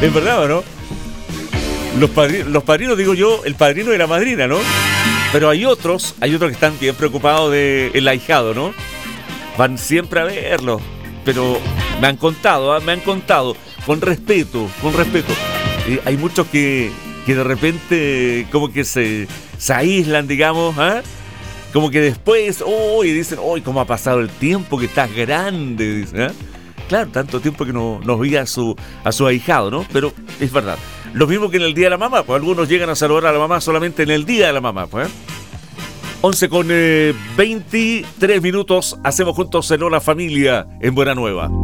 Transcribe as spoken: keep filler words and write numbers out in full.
¿Es verdad o no? Los padrinos, los padrinos, digo yo, el padrino y la madrina, ¿no? Pero hay otros, hay otros que están bien preocupados del ahijado, ¿no? Van siempre a verlo. Pero me han contado, ¿eh? me han contado, con respeto, con respeto. Eh, hay muchos que, que de repente como que se, se aíslan, digamos, ¿eh? Como que después, uy, oh, dicen, uy, oh, cómo ha pasado el tiempo, que estás grande, dicen, ¿eh? Claro, tanto tiempo que no nos veía a su, a su ahijado, ¿no? Pero es verdad. Lo mismo que en el Día de la Mamá, pues algunos llegan a saludar a la mamá solamente en el Día de la Mamá, pues. ¿eh? once con eh, veintitrés minutos, hacemos juntos en Hola Familia en Buena Nueva.